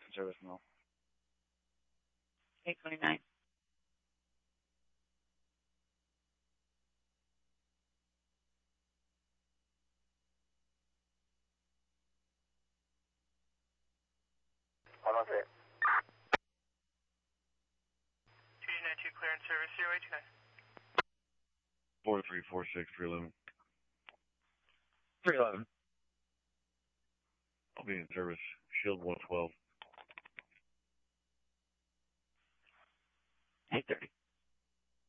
service now. 829. Hold on a second. 292 clearance service 0829. 4346 311. 311. I'll be in service. Shield 112. 830.